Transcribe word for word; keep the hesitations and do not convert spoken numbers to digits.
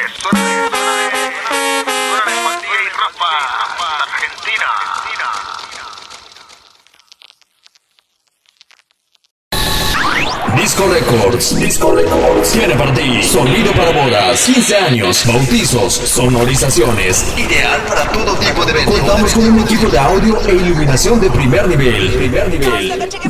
suena de, suena de Juan D J Rafa, Argentina. Disco Records, Disco Records tiene para ti sonido para bodas, quince años, bautizos, sonorizaciones, ideal para todo tipo de eventos. Contamos con un equipo de audio e iluminación de primer nivel. Primer nivel.